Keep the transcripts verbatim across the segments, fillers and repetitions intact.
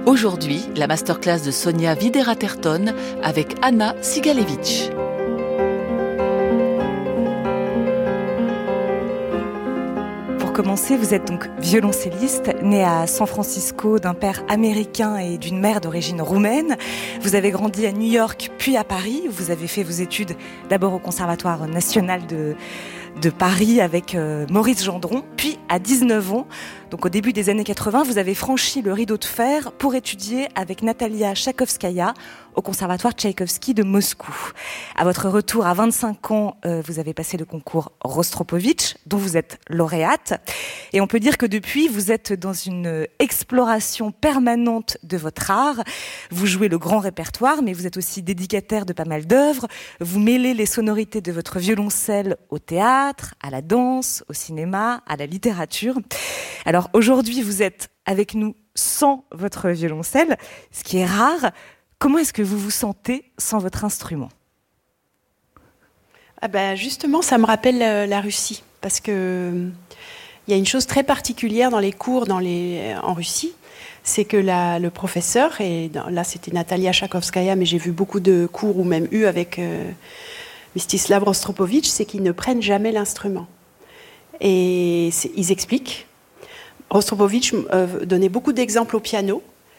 Aujourd'hui, la masterclass de Sonia Videra-Terton avec Anna Sigalevitch. Pour commencer, vous êtes donc violoncelliste, né à San Francisco d'un père américain et d'une mère d'origine roumaine. Vous avez grandi à New York puis à Paris. Vous avez fait vos études d'abord au Conservatoire national de, de Paris avec euh, Maurice Gendron, puis à dix-neuf ans, donc au début des années quatre-vingts, vous avez franchi le rideau de fer pour étudier avec Natalia Tchaïkovskaya au Conservatoire Tchaïkovski de Moscou. À votre retour à vingt-cinq ans, euh, vous avez passé le concours Rostropovitch, dont vous êtes lauréate. Et on peut dire que depuis, vous êtes dans une exploration permanente de votre art. Vous jouez le grand répertoire, mais vous êtes aussi dédicataire de pas mal d'œuvres. Vous mêlez les sonorités de votre violoncelle au théâtre, à la danse, au cinéma, à la littérature. Alors aujourd'hui, vous êtes avec nous sans votre violoncelle, ce qui est rare. Comment est-ce que vous vous sentez sans votre instrument ? Ah ben justement, ça me rappelle la, la Russie, parce que euh, il y a une chose très particulière dans les cours dans les, en Russie, c'est que la, le professeur, et dans, là c'était Natalia Tchaïkovskaya, mais j'ai vu beaucoup de cours ou même eu avec euh, Mstislav Rostropovitch, c'est qu'ils ne prennent jamais l'instrument. Et ils expliquent. Rostropovitch euh, donnait beaucoup d'exemples au piano.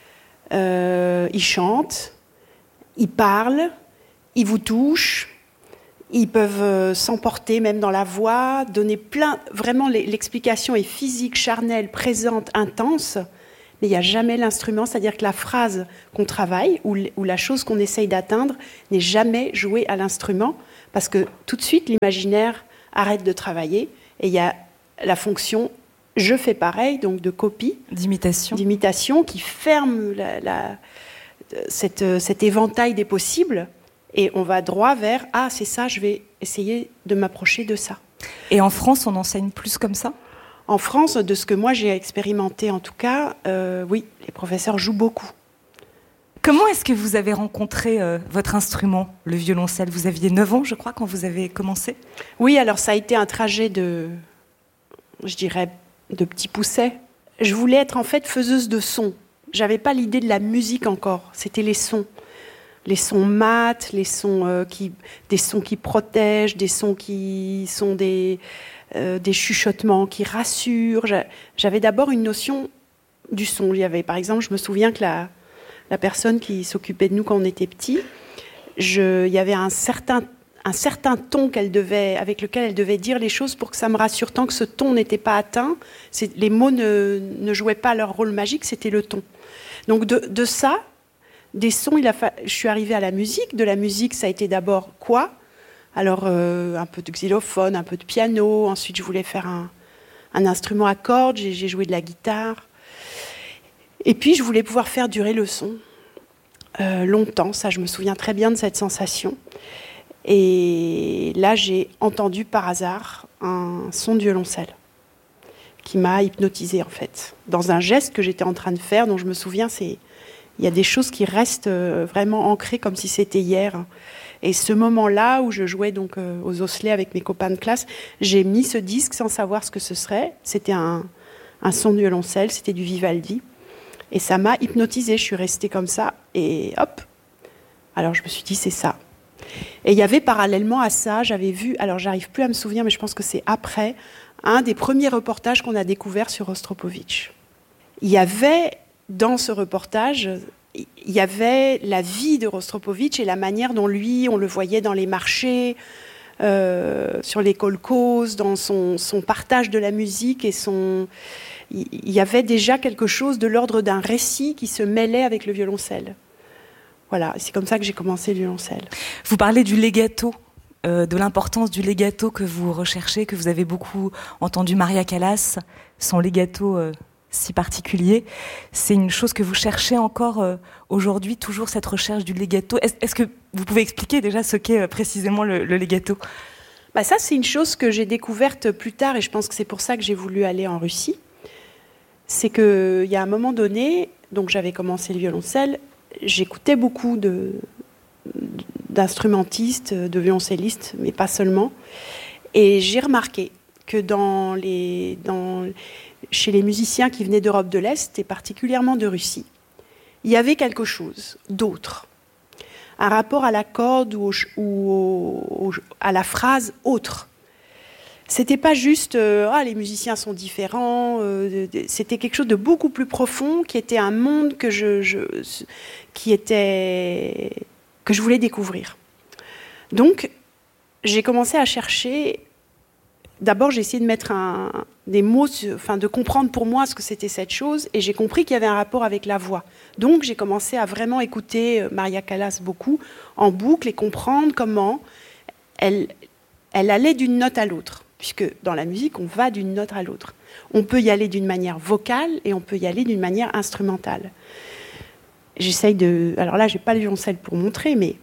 Euh, il chante, il parle, il vous touche, ils peuvent euh, s'emporter même dans la voix, donner plein... Vraiment, l'explication est physique, charnelle, présente, intense, mais il n'y a jamais l'instrument, c'est-à-dire que la phrase qu'on travaille ou, ou la chose qu'on essaye d'atteindre n'est jamais jouée à l'instrument, parce que tout de suite, l'imaginaire arrête de travailler et il y a la fonction « je fais pareil », donc de copie, d'imitation, d'imitation qui ferme la, la, cette, cet éventail des possibles et on va droit vers « ah, c'est ça, je vais essayer de m'approcher de ça ». Et en France, on enseigne plus comme ça ? En France, de ce que moi j'ai expérimenté en tout cas, euh, oui, les professeurs jouent beaucoup. Comment est-ce que vous avez rencontré euh, votre instrument, le violoncelle ? Vous aviez neuf ans, je crois, quand vous avez commencé ? Oui, alors ça a été un trajet de, je dirais, de petits poussets. Je voulais être en fait faiseuse de sons. J'avais pas l'idée de la musique encore, c'était les sons. Les sons mat, les sons, euh, qui, des sons qui protègent, des sons qui sont des, euh, des chuchotements qui rassurent. J'avais d'abord une notion du son. Il y avait, par exemple, je me souviens que la, la personne qui s'occupait de nous quand on était petits, je, il y avait un certain, un certain ton qu'elle devait, avec lequel elle devait dire les choses pour que ça me rassure. Tant que ce ton n'était pas atteint, c'est, les mots ne, ne jouaient pas leur rôle magique, c'était le ton. Donc de, de ça, des sons, il a fa... je suis arrivée à la musique. De la musique, ça a été d'abord quoi ? Alors euh, un peu de xylophone, un peu de piano. Ensuite, je voulais faire un, un instrument à cordes. J'ai, j'ai joué de la guitare. Et puis, je voulais pouvoir faire durer le son euh, longtemps. Ça, je me souviens très bien de cette sensation. Et là, j'ai entendu par hasard un son de violoncelle qui m'a hypnotisée, en fait. Dans un geste que j'étais en train de faire, dont je me souviens, c'est... Il y a des choses qui restent vraiment ancrées comme si c'était hier. Et ce moment-là où je jouais donc aux osselets avec mes copains de classe, j'ai mis ce disque sans savoir ce que ce serait. C'était un, un son de violoncelle, c'était du Vivaldi. Et ça m'a hypnotisée. Je suis restée comme ça et hop. Alors je me suis dit, c'est ça. Et il y avait parallèlement à ça, j'avais vu, alors j'arrive plus à me souvenir, mais je pense que c'est après, un des premiers reportages qu'on a découvert sur Rostropovitch. Il y avait... Dans ce reportage, il y avait la vie de Rostropovitch et la manière dont lui, on le voyait dans les marchés, euh, sur les kolkhozes, dans son, son partage de la musique et son... Il y avait déjà quelque chose de l'ordre d'un récit qui se mêlait avec le violoncelle. Voilà, c'est comme ça que j'ai commencé le violoncelle. Vous parlez du legato, euh, de l'importance du legato que vous recherchez, que vous avez beaucoup entendu Maria Callas, son legato... Euh... si particulier. C'est une chose que vous cherchez encore euh, aujourd'hui, toujours cette recherche du legato. Est-ce, est-ce que vous pouvez expliquer déjà ce qu'est euh, précisément le, le legato ? Bah ça, c'est une chose que j'ai découverte plus tard et je pense que c'est pour ça que j'ai voulu aller en Russie. C'est qu'il y a un moment donné, donc j'avais commencé le violoncelle, j'écoutais beaucoup de, d'instrumentistes, de violoncellistes, mais pas seulement. Et j'ai remarqué que dans les... Dans, chez les musiciens qui venaient d'Europe de l'Est, et particulièrement de Russie, il y avait quelque chose d'autre. Un rapport à la corde ou, au, ou au, à la phrase autre. C'était pas juste euh, ah, les musiciens sont différents, euh, c'était quelque chose de beaucoup plus profond qui était un monde que je, je qui était que je voulais découvrir. Donc j'ai commencé à chercher. D'abord, j'ai essayé de mettre un, des mots, enfin de comprendre pour moi ce que c'était cette chose, et j'ai compris qu'il y avait un rapport avec la voix. Donc j'ai commencé à vraiment écouter Maria Callas beaucoup en boucle et comprendre comment elle, elle allait d'une note à l'autre. Puisque dans la musique, on va d'une note à l'autre. On peut y aller d'une manière vocale et on peut y aller d'une manière instrumentale. J'essaye de... Alors là, je n'ai pas le violoncelle pour montrer, mais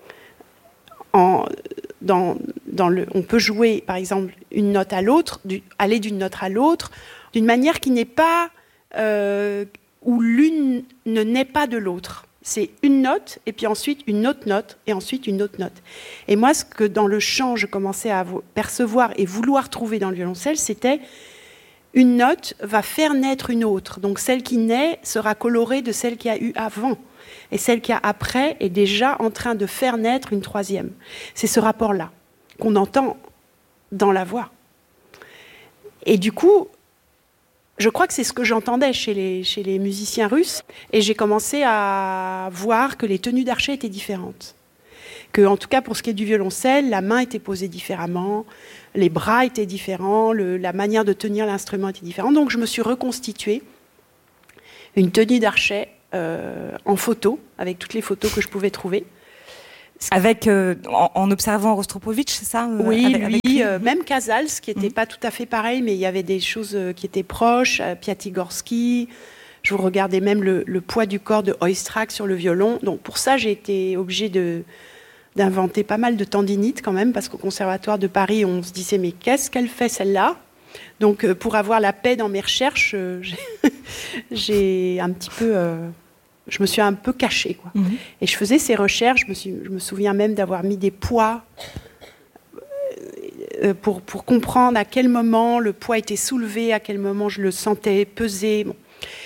en, dans, dans le, on peut jouer, par exemple, une note à l'autre, du, aller d'une note à l'autre, d'une manière qui n'est pas... Euh, où l'une ne naît pas de l'autre. C'est une note, et puis ensuite une autre note, et ensuite une autre note. Et moi, ce que dans le chant, je commençais à percevoir et vouloir trouver dans le violoncelle, c'était une note va faire naître une autre. Donc celle qui naît sera colorée de celle qui a eu avant. Et celle qui a après est déjà en train de faire naître une troisième. C'est ce rapport-là qu'on entend dans la voix. Et du coup... je crois que c'est ce que j'entendais chez les, chez les musiciens russes. Et j'ai commencé à voir que les tenues d'archet étaient différentes. Que, en tout cas, pour ce qui est du violoncelle, la main était posée différemment, les bras étaient différents, le, la manière de tenir l'instrument était différente. Donc, je me suis reconstituée une tenue d'archet euh, en photo, avec toutes les photos que je pouvais trouver. Avec, euh, en, en observant Rostropovitch, c'est ça euh, Oui, avec, lui, avec lui euh, même Casals, qui n'était mmh. pas tout à fait pareil, mais il y avait des choses euh, qui étaient proches, euh, Piatigorsky. Je vous regardais même le, le poids du corps de Oistrakh sur le violon. Donc pour ça, j'ai été obligée de, d'inventer pas mal de tendinites quand même, parce qu'au Conservatoire de Paris, on se disait, mais qu'est-ce qu'elle fait celle-là ? Donc euh, pour avoir la paix dans mes recherches, euh, j'ai, j'ai un petit peu... Euh, je me suis un peu cachée, quoi. Mmh. Et je faisais ces recherches, je me, suis, je me souviens même d'avoir mis des poids euh, pour, pour comprendre à quel moment le poids était soulevé, à quel moment je le sentais peser. Bon.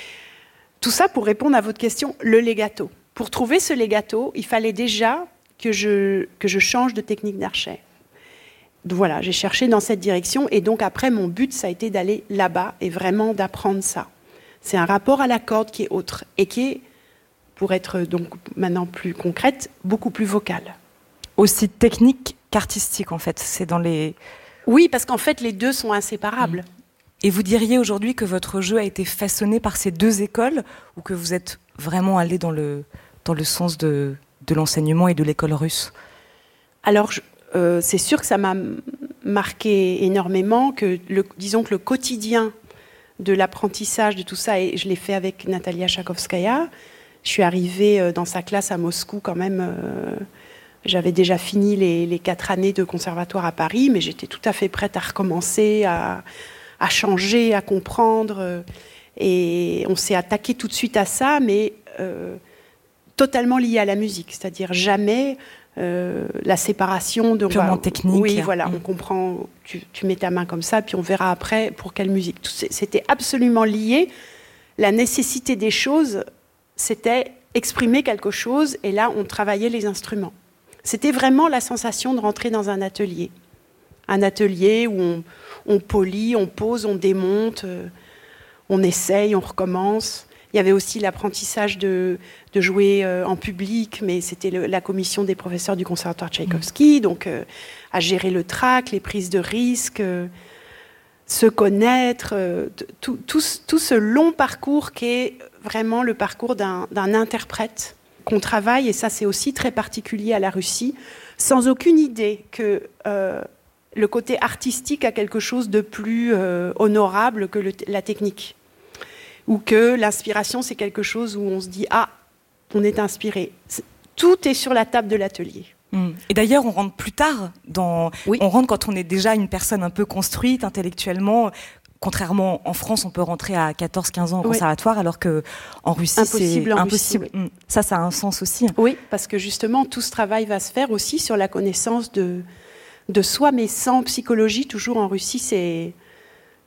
Tout ça pour répondre à votre question, le legato. Pour trouver ce legato, il fallait déjà que je, que je change de technique d'archet. Donc voilà, j'ai cherché dans cette direction, et donc après, mon but, ça a été d'aller là-bas et vraiment d'apprendre ça. C'est un rapport à la corde qui est autre, et qui est, pour être donc maintenant plus concrète, beaucoup plus vocale. Aussi technique qu'artistique, en fait. C'est dans les... Oui, parce qu'en fait, les deux sont inséparables. Et vous diriez aujourd'hui que votre jeu a été façonné par ces deux écoles, ou que vous êtes vraiment allé dans le, dans le sens de, de l'enseignement et de l'école russe ? Alors, je, euh, c'est sûr que ça m'a marqué énormément, que le, disons que le quotidien de l'apprentissage de tout ça, et je l'ai fait avec Natalia Tchakovskaya. Je suis arrivée dans sa classe à Moscou quand même. Euh, j'avais déjà fini les, les quatre années de conservatoire à Paris, mais j'étais tout à fait prête à recommencer, à, à changer, à comprendre. Et on s'est attaqué tout de suite à ça, mais euh, totalement lié à la musique. C'est-à-dire jamais euh, la séparation de... Purement bah, technique. Oui, voilà, mmh. on comprend, tu, tu mets ta main comme ça, puis on verra après pour quelle musique. C'était absolument lié. La nécessité des choses... c'était exprimer quelque chose, et là, on travaillait les instruments. C'était vraiment la sensation de rentrer dans un atelier. Un atelier où on, on polit, on pose, on démonte, euh, on essaye, on recommence. Il y avait aussi l'apprentissage de, de jouer euh, en public, mais c'était le, la commission des professeurs du conservatoire Tchaïkovski, mmh. donc euh, à gérer le trac, les prises de risques, euh, se connaître, euh, tout, tout, tout ce long parcours qui est vraiment le parcours d'un, d'un interprète qu'on travaille, et ça c'est aussi très particulier à la Russie, sans aucune idée que euh, le côté artistique a quelque chose de plus euh, honorable que le, la technique, ou que l'inspiration c'est quelque chose où on se dit « Ah, on est inspiré ». Tout est sur la table de l'atelier. Et d'ailleurs, on rentre plus tard, dans... oui. on rentre quand on est déjà une personne un peu construite intellectuellement. Contrairement en France, on peut rentrer à quatorze quinze ans au conservatoire, oui. alors qu'en Russie, impossible c'est en impossible. Russie, oui. Ça, ça a un sens aussi. Oui, parce que justement, tout ce travail va se faire aussi sur la connaissance de, de soi, mais sans psychologie. Toujours en Russie, c'est,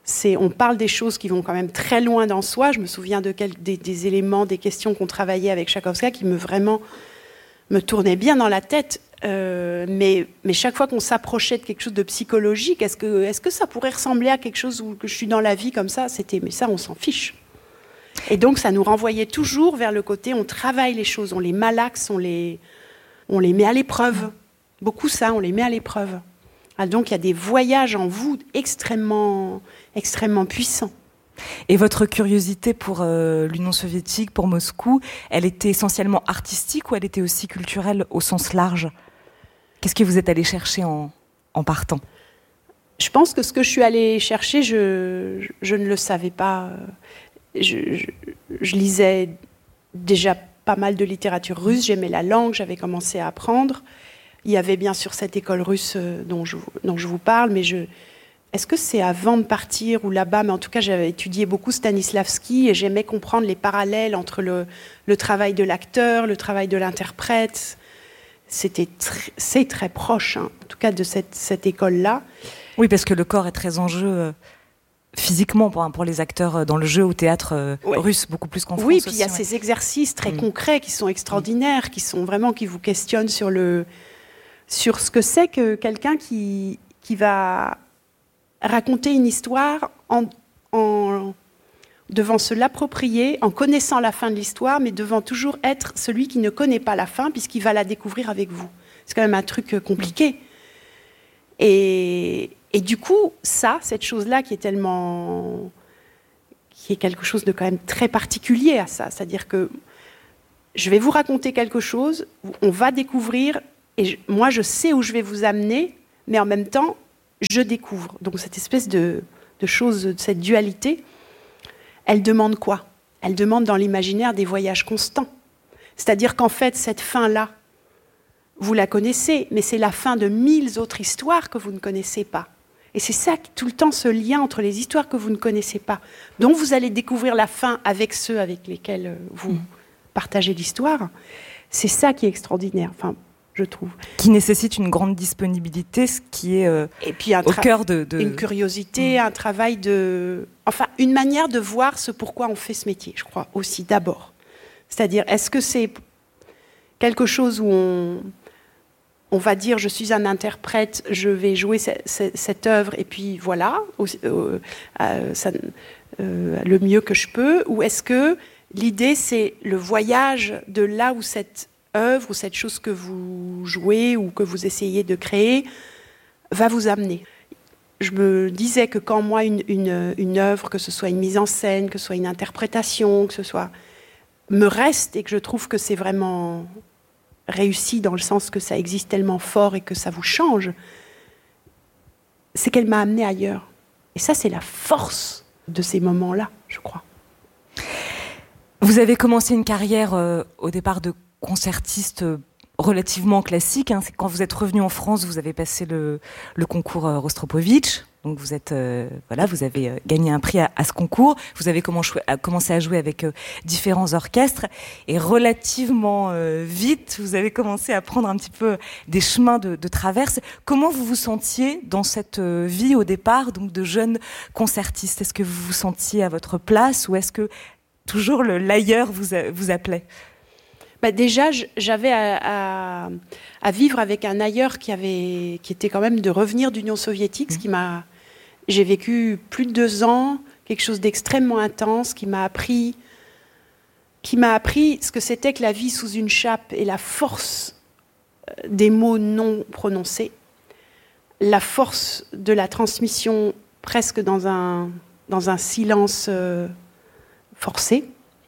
C'est, on parle des choses qui vont quand même très loin dans soi. Je me souviens de quel, des, des éléments, des questions qu'on travaillait avec Tchaïkovski qui me vraiment me tournaient bien dans la tête. Euh, mais, mais chaque fois qu'on s'approchait de quelque chose de psychologique, est-ce que, est-ce que ça pourrait ressembler à quelque chose où que je suis dans la vie comme ça? C'était, mais ça, on s'en fiche. Et donc, ça nous renvoyait toujours vers le côté, on travaille les choses, on les malaxe, on les, on les met à l'épreuve. Beaucoup ça, on les met à l'épreuve. Ah, donc, il y a des voyages en vous extrêmement, extrêmement puissants. Et votre curiosité pour euh, l'Union soviétique, pour Moscou, elle était essentiellement artistique ou elle était aussi culturelle au sens large? Qu'est-ce que vous êtes allé chercher en, en partant? Je pense que ce que je suis allée chercher, je, je, je ne le savais pas. Je, je, je lisais déjà pas mal de littérature russe, j'aimais la langue, j'avais commencé à apprendre. Il y avait bien sûr cette école russe dont je, dont je vous parle, mais je... Est-ce que c'est avant de partir ou là-bas? Mais en tout cas, j'avais étudié beaucoup Stanislavski et j'aimais comprendre les parallèles entre le, le travail de l'acteur, le travail de l'interprète. C'était tr- c'est très proche, hein, en tout cas, de cette, cette école-là. Oui, parce que le corps est très en jeu euh, physiquement pour, pour les acteurs dans le jeu au théâtre euh, ouais. russe, beaucoup plus qu'en France. Oui, puis aussi, il y a ouais. ces exercices très mmh. concrets qui sont extraordinaires, mmh. qui sont vraiment, qui vous questionnent sur, le, sur ce que c'est que quelqu'un qui, qui va raconter une histoire en, en devant se l'approprier, en connaissant la fin de l'histoire, mais devant toujours être celui qui ne connaît pas la fin, puisqu'il va la découvrir avec vous. C'est quand même un truc compliqué. Et, et du coup, ça, cette chose-là qui est tellement... qui est quelque chose de quand même très particulier à ça, c'est-à-dire que je vais vous raconter quelque chose, on va découvrir, et je, moi je sais où je vais vous amener, mais en même temps, je découvre. Donc cette espèce de, de chose, de cette dualité, elle demande quoi? Elle demande dans l'imaginaire des voyages constants. C'est-à-dire qu'en fait, cette fin-là, vous la connaissez, mais c'est la fin de mille autres histoires que vous ne connaissez pas. Et c'est ça, tout le temps, ce lien entre les histoires que vous ne connaissez pas, dont vous allez découvrir la fin avec ceux avec lesquels vous mmh. partagez l'histoire. C'est ça qui est extraordinaire. Enfin, je trouve. Qui nécessite une grande disponibilité, ce qui est euh, et puis un tra- au cœur de, de... Une curiosité, mmh. un travail de... Enfin, une manière de voir ce pourquoi on fait ce métier, je crois, aussi, d'abord. C'est-à-dire, est-ce que c'est quelque chose où on, on va dire, je suis un interprète, je vais jouer ce, ce, cette œuvre, et puis voilà, euh, euh, ça, euh, le mieux que je peux, ou est-ce que l'idée, c'est le voyage de là où cette œuvre ou cette chose que vous jouez ou que vous essayez de créer va vous amener. Je me disais que quand moi, une, une, une œuvre, que ce soit une mise en scène, que ce soit une interprétation, que ce soit... me reste et que je trouve que c'est vraiment réussi dans le sens que ça existe tellement fort et que ça vous change, c'est qu'elle m'a amené ailleurs. Et ça, c'est la force de ces moments-là, je crois. Vous avez commencé une carrière euh, au départ de concertiste relativement classique. Hein. C'est quand vous êtes revenu en France, vous avez passé le, le concours euh, Rostropovitch. Donc vous êtes, euh, voilà, vous avez euh, gagné un prix à, à ce concours. Vous avez commencé à, commencé à jouer avec euh, différents orchestres et relativement euh, vite, vous avez commencé à prendre un petit peu des chemins de, de traverse. Comment vous vous sentiez dans cette euh, vie au départ, donc de jeune concertiste? Est-ce que vous vous sentiez à votre place ou est-ce que toujours le l'ailleurs vous a, vous appelait? Bah déjà, j'avais à, à, à vivre avec un ailleurs qui avait, qui était quand même de revenir d'Union soviétique, mmh. ce qui m'a, j'ai vécu plus de deux ans, quelque chose d'extrêmement intense, qui m'a appris, qui m'a appris ce que c'était que la vie sous une chape et la force des mots non prononcés, la force de la transmission presque dans un, dans un silence euh, forcé,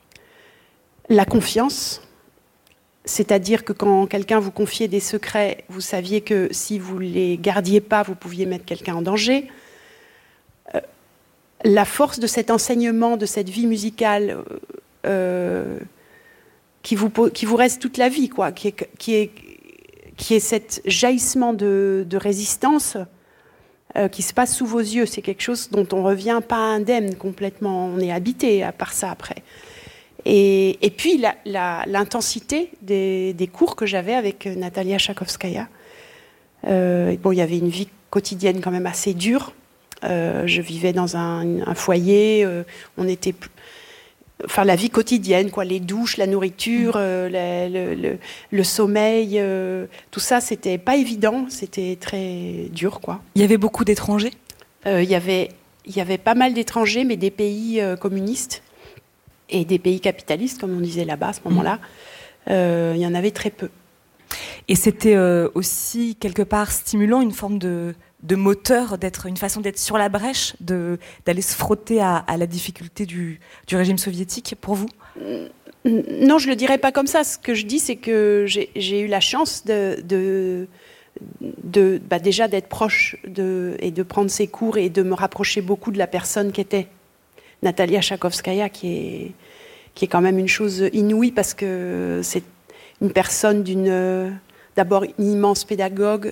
la confiance. C'est-à-dire que quand quelqu'un vous confiait des secrets, vous saviez que si vous ne les gardiez pas, vous pouviez mettre quelqu'un en danger. Euh, la force de cet enseignement, de cette vie musicale euh, qui, vous, qui vous reste toute la vie, quoi, qui est, qui est, qui est cet jaillissement de, de résistance euh, qui se passe sous vos yeux. C'est quelque chose dont on ne revient pas indemne complètement. On est habité à part ça après. Et, et puis la, la, l'intensité des, des cours que j'avais avec Natalia Tchaïkovskaya. Euh, bon, il y avait une vie quotidienne quand même assez dure, Euh, je vivais dans un, un foyer. Euh, on était... Plus... Enfin, la vie quotidienne, quoi, les douches, la nourriture, euh, la, le, le, le sommeil, euh, tout ça, c'était pas évident, c'était très dur, quoi. Il y avait beaucoup d'étrangers ? euh, Il y avait, il y avait pas mal d'étrangers, mais des pays euh, communistes et des pays capitalistes, comme on disait là-bas à ce moment-là. Euh, il y en avait très peu. Et c'était euh, aussi, quelque part, stimulant, une forme de... de moteur, d'être une façon d'être sur la brèche, de, d'aller se frotter à, à la difficulté du, du régime soviétique, pour vous ? Non, je ne le dirais pas comme ça. Ce que je dis, c'est que j'ai, j'ai eu la chance de, de, de bah déjà d'être proche de, et de prendre ses cours et de me rapprocher beaucoup de la personne qu'était Natalia Tchakovskaya, qui est, qui est quand même une chose inouïe, parce que c'est une personne d'une, d'abord une immense pédagogue,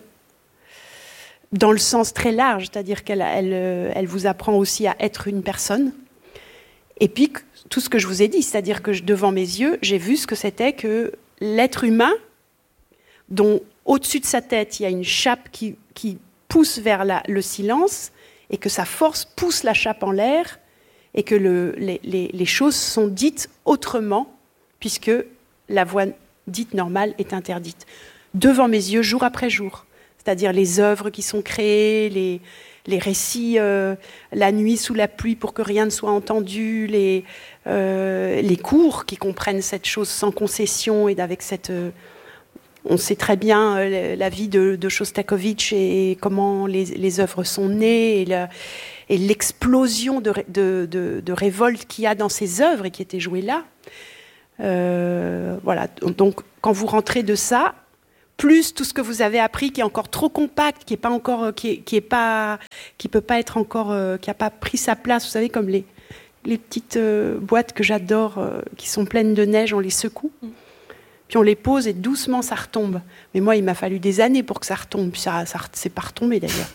dans le sens très large, c'est-à-dire qu'elle elle, elle vous apprend aussi à être une personne. Et puis, tout ce que je vous ai dit, c'est-à-dire que je, devant mes yeux, j'ai vu ce que c'était que l'être humain, dont au-dessus de sa tête, il y a une chape qui, qui pousse vers la, le silence, et que sa force pousse la chape en l'air, et que le, les, les, les choses sont dites autrement, puisque la voix dite normale est interdite. Devant mes yeux, jour après jour. C'est-à-dire les œuvres qui sont créées, les, les récits euh, la nuit sous la pluie pour que rien ne soit entendu, les, euh, les cours qui comprennent cette chose sans concession et avec cette... Euh, on sait très bien euh, la vie de, de Shostakovich et comment les, les œuvres sont nées et, la, et l'explosion de, de, de, de révolte qu'il y a dans ces œuvres et qui étaient jouées là. Euh, voilà. Donc, quand vous rentrez de ça, plus tout ce que vous avez appris qui est encore trop compact, qui est pas encore, qui est, qui est pas, qui peut pas être encore, euh, qui a pas pris sa place. Vous savez, comme les les petites euh, boîtes que j'adore, euh, qui sont pleines de neige, on les secoue, puis on les pose et doucement ça retombe. Mais moi, il m'a fallu des années pour que ça retombe. Puis ça, ça c'est pas retombé d'ailleurs.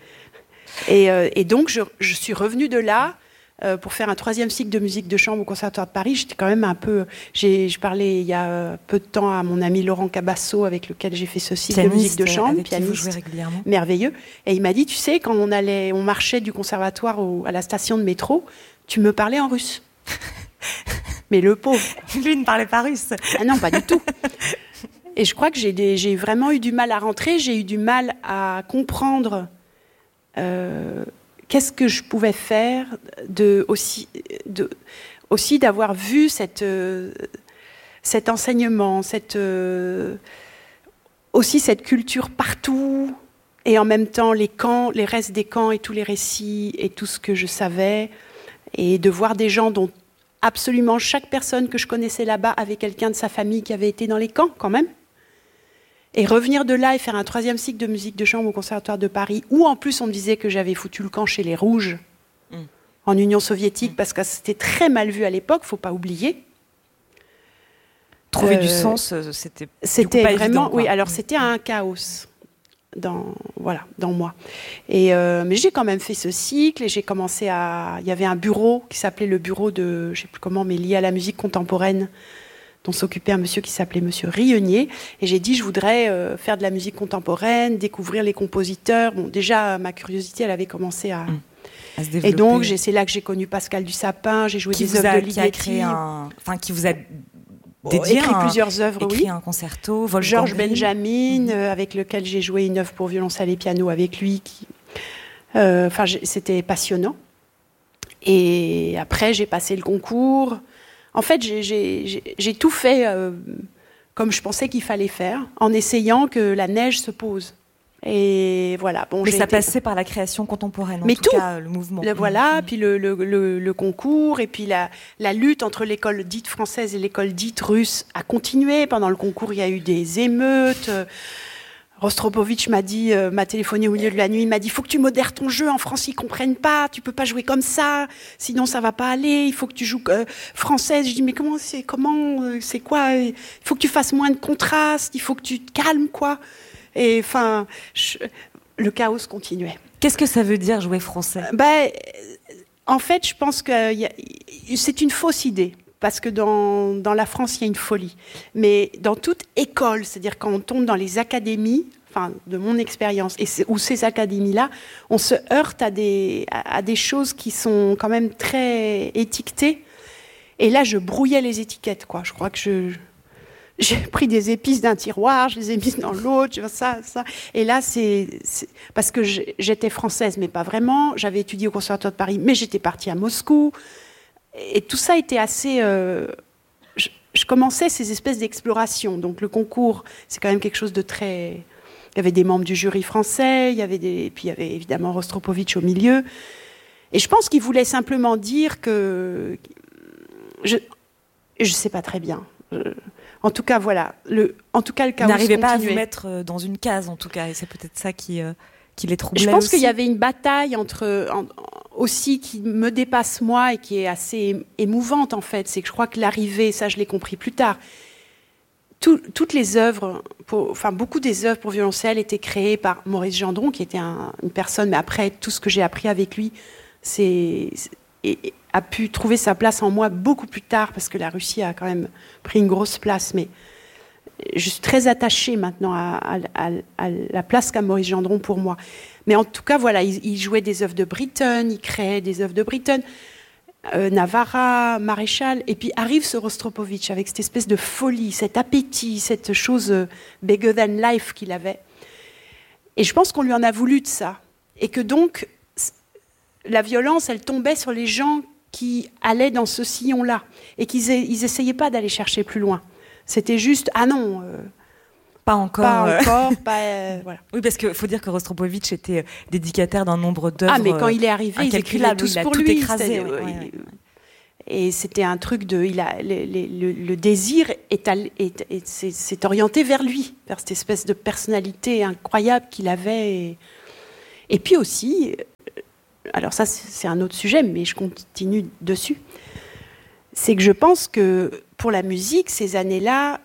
Et, euh, et donc je, je suis revenue de là. Euh, pour faire un troisième cycle de musique de chambre au Conservatoire de Paris, j'étais quand même un peu... J'ai, je parlais il y a peu de temps à mon ami Laurent Cabasso, avec lequel j'ai fait ce cycle pianiste, de musique de chambre, avec pianiste, qui vous jouez régulièrement. Merveilleux. Et il m'a dit, tu sais, quand on, allait, on marchait du Conservatoire au, à la station de métro, tu me parlais en russe. Mais le pauvre... Lui ne parlait pas russe. Ah non, pas du tout. Et je crois que j'ai, des, j'ai vraiment eu du mal à rentrer, j'ai eu du mal à comprendre... Euh, Qu'est-ce que je pouvais faire de, aussi, de, aussi d'avoir vu cette, euh, cet enseignement, cette, euh, aussi cette culture partout, et en même temps les camps, les restes des camps et tous les récits et tout ce que je savais, et de voir des gens dont absolument chaque personne que je connaissais là-bas avait quelqu'un de sa famille qui avait été dans les camps quand même. Et revenir de là et faire un troisième cycle de musique de chambre au Conservatoire de Paris, où en plus on me disait que j'avais foutu le camp chez les Rouges, mmh. en Union soviétique, mmh. parce que c'était très mal vu à l'époque, il ne faut pas oublier. Trouver euh, du sens, c'était, c'était pas vraiment, évident, oui, alors mmh. c'était un chaos dans, voilà, dans moi. Et, euh, mais j'ai quand même fait ce cycle et j'ai commencé à... Il y avait un bureau qui s'appelait le bureau de, je ne sais plus comment, mais lié à la musique contemporaine, dont s'occupait un monsieur qui s'appelait monsieur Rienier. Et j'ai dit, je voudrais euh, faire de la musique contemporaine, découvrir les compositeurs. Bon, déjà, ma curiosité, elle avait commencé à... Mmh. à se développer. Et donc, j'ai, c'est là que j'ai connu Pascal Dussapin, j'ai joué qui des œuvres de Ligeti. Un... Enfin, qui vous a bon, dédié écrit un... plusieurs œuvres, écrit oui. un concerto, Wolfgang Georges Grimm. Benjamin, mmh. euh, avec lequel j'ai joué une œuvre pour violoncelle et piano avec lui. Qui... Euh, enfin, c'était passionnant. Et après, j'ai passé le concours... En fait, j'ai, j'ai, j'ai, j'ai tout fait euh, comme je pensais qu'il fallait faire, en essayant que la neige se pose. Et voilà. Bon, mais j'ai ça été... passait par la création contemporaine, en mais tout, tout. cas, le mouvement. Le, voilà, mmh. puis le, le, le, le concours, et puis la, la lutte entre l'école dite française et l'école dite russe a continué. Pendant le concours, il y a eu des émeutes. Rostropovitch m'a dit, euh, m'a téléphoné au milieu de la nuit, il m'a dit, il faut que tu modères ton jeu, en France ils comprennent pas, tu peux pas jouer comme ça, sinon ça va pas aller, il faut que tu joues euh, française. Je dis, mais comment c'est, comment, euh, c'est quoi, il faut que tu fasses moins de contraste, il faut que tu te calmes, quoi. Et enfin, le chaos continuait. Qu'est-ce que ça veut dire jouer français ? Ben, en fait, je pense que y a, c'est une fausse idée. Parce que dans, dans la France, il y a une folie. Mais dans toute école, c'est-à-dire quand on tombe dans les académies, enfin de mon expérience, et où ces académies-là, on se heurte à des, à, à des choses qui sont quand même très étiquetées. Et là, je brouillais les étiquettes, quoi. Je crois que je, j'ai pris des épices d'un tiroir, je les ai mises dans l'autre, ça, ça. Et là, c'est, c'est parce que j'étais française, mais pas vraiment. J'avais étudié au Conservatoire de Paris, mais j'étais partie à Moscou. Et tout ça était assez... Euh, je, je commençais ces espèces d'explorations. Donc le concours, c'est quand même quelque chose de très... Il y avait des membres du jury français, il y avait des... puis il y avait évidemment Rostropovitch au milieu. Et je pense qu'il voulait simplement dire que... Je ne sais pas très bien. Je... En tout cas, voilà. Le, en tout cas, le chaos continuait. N'arrivait pas à vous mettre dans une case, en tout cas. Et c'est peut-être ça qui, euh, qui les troublait. Je pense aussi. qu'il y avait une bataille entre... En, aussi qui me dépasse moi et qui est assez émouvante en fait, c'est que je crois que l'arrivée, ça je l'ai compris plus tard, tout, toutes les œuvres, pour, enfin beaucoup des œuvres pour violoncelle étaient créées par Maurice Gendron, qui était un, une personne, mais après tout ce que j'ai appris avec lui, c'est, et, a pu trouver sa place en moi beaucoup plus tard, parce que la Russie a quand même pris une grosse place, mais je suis très attachée maintenant à, à, à, à la place qu'a Maurice Gendron pour moi. Mais en tout cas, voilà, il, il jouait des œuvres de Britten, il créait des œuvres de Britten, euh, Navarra, Maréchal, et puis arrive ce Rostropovitch avec cette espèce de folie, cet appétit, cette chose euh, bigger than life qu'il avait. Et je pense qu'on lui en a voulu de ça. Et que donc, la violence, elle tombait sur les gens qui allaient dans ce sillon-là, et qu'ils n'essayaient pas d'aller chercher plus loin. C'était juste, ah non... Euh, Pas encore. Pas euh... encore, pas... Euh, voilà. Oui, parce qu'il faut dire que Rostropovitch était dédicataire d'un nombre d'œuvres. Ah, mais quand il est arrivé, ils écrivaient tous il a pour tout lui. Écrasé, ouais, ouais, ouais. Ouais. Et c'était un truc de... Il a, le, le, le désir est, est, est, est, s'est, s'est orienté vers lui, vers cette espèce de personnalité incroyable qu'il avait. Et, et puis aussi, alors ça c'est un autre sujet, mais je continue dessus, c'est que je pense que pour la musique, ces années-là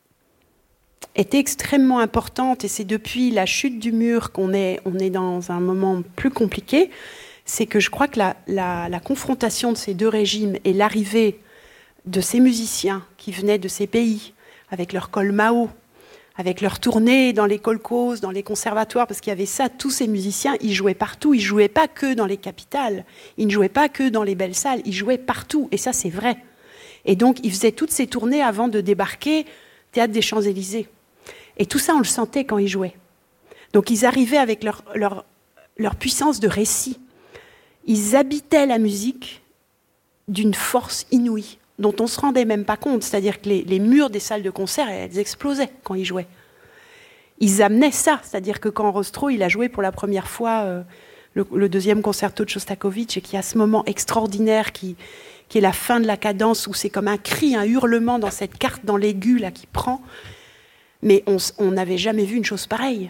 était extrêmement importante, et c'est depuis la chute du mur qu'on est, on est dans un moment plus compliqué. C'est que je crois que la, la, la confrontation de ces deux régimes et l'arrivée de ces musiciens qui venaient de ces pays, avec leur col Mao, avec leur tournée dans les kolkhozes, dans les conservatoires, parce qu'il y avait ça, tous ces musiciens, ils jouaient partout, ils ne jouaient pas que dans les capitales, ils ne jouaient pas que dans les belles salles, ils jouaient partout, et ça c'est vrai. Et donc ils faisaient toutes ces tournées avant de débarquer Théâtre des Champs-Élysées. Et tout ça, on le sentait quand ils jouaient. Donc ils arrivaient avec leur, leur, leur puissance de récit. Ils habitaient la musique d'une force inouïe, dont on ne se rendait même pas compte. C'est-à-dire que les, les murs des salles de concert, elles explosaient quand ils jouaient. Ils amenaient ça. C'est-à-dire que quand Rostro, il a joué pour la première fois euh, le, le deuxième concerto de Shostakovich, et qu'il y a ce moment extraordinaire qui, qui est la fin de la cadence, où c'est comme un cri, un hurlement dans cette carte, dans l'aigu là, qui prend... Mais on n'avait jamais vu une chose pareille.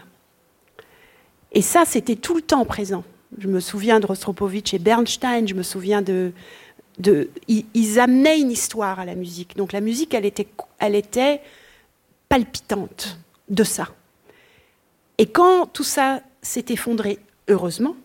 Et ça, c'était tout le temps présent. Je me souviens de Rostropovitch et Bernstein, je me souviens de... de ils, ils amenaient une histoire à la musique. Donc la musique, elle était, elle était palpitante de ça. Et quand tout ça s'est effondré, heureusement,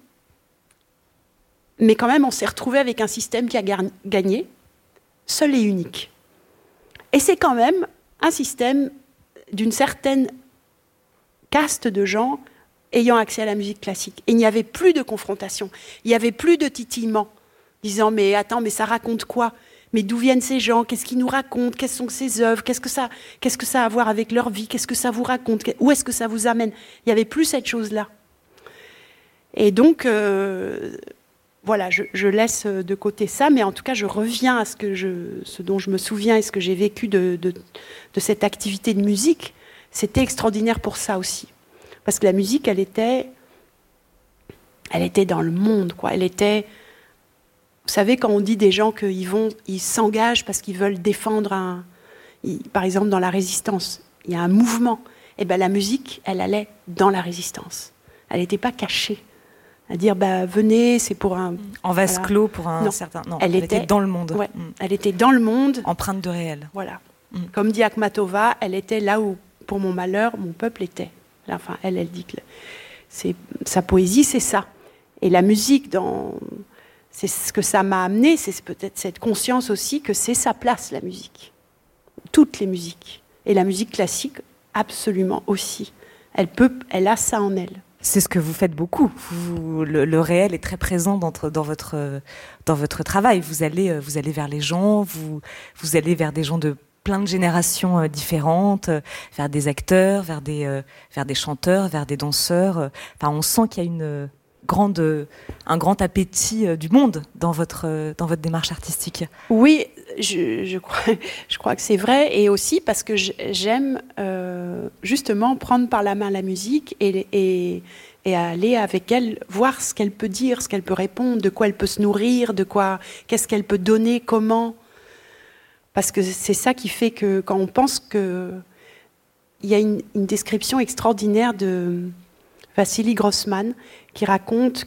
mais quand même, on s'est retrouvé avec un système qui a gagné, seul et unique. Et c'est quand même un système d'une certaine caste de gens ayant accès à la musique classique. Et il n'y avait plus de confrontation, il n'y avait plus de titillement, disant « mais attends, mais ça raconte quoi ? Mais d'où viennent ces gens ? Qu'est-ce qu'ils nous racontent ? Quelles sont ces œuvres ? Qu'est-ce que ça, qu'est-ce que ça a à voir avec leur vie ? Qu'est-ce que ça vous raconte ? Où est-ce que ça vous amène ?» Il n'y avait plus cette chose-là. Et donc, euh, voilà, je, je laisse de côté ça, mais en tout cas, je reviens à ce, que je, ce dont je me souviens et ce que j'ai vécu de, de, de cette activité de musique. C'était extraordinaire pour ça aussi. Parce que la musique, elle était, elle était dans le monde, quoi. Elle était... Vous savez, quand on dit des gens qu'ils vont, ils s'engagent parce qu'ils veulent défendre un... Ils, par exemple, dans la résistance, il y a un mouvement. Et bien, la musique, elle allait dans la résistance. Elle n'était pas cachée. À dire, bah, venez, c'est pour un... En vase voilà. clos pour un non. certain... Non, elle, elle était, était dans le monde. Ouais, mm. Elle était dans le monde. Empreinte de réel. Voilà. Mm. Comme dit Akhmatova, elle était là où, pour mon malheur, mon peuple était. Enfin, elle, elle dit que c'est, sa poésie, c'est ça. Et la musique, dans, c'est ce que ça m'a amené, c'est peut-être cette conscience aussi que c'est sa place, la musique. Toutes les musiques. Et la musique classique, absolument aussi. Elle peut, elle a ça en elle. C'est ce que vous faites beaucoup. Vous, le, le réel est très présent dans, dans, votre, dans votre travail. Vous allez, vous allez vers les gens, vous, vous allez vers des gens de plein de générations différentes, vers des acteurs, vers des, euh, vers des chanteurs, vers des danseurs. Enfin, on sent qu'il y a une grande, un grand appétit du monde dans votre, dans votre démarche artistique. Oui, je, je, crois, je crois que c'est vrai. Et aussi parce que j'aime euh, justement prendre par la main la musique et, et, et aller avec elle, voir ce qu'elle peut dire, ce qu'elle peut répondre, de quoi elle peut se nourrir, de quoi, qu'est-ce qu'elle peut donner, comment. Parce que c'est ça qui fait que quand on pense que... Il y a une, une description extraordinaire de Vassili Grossman qui raconte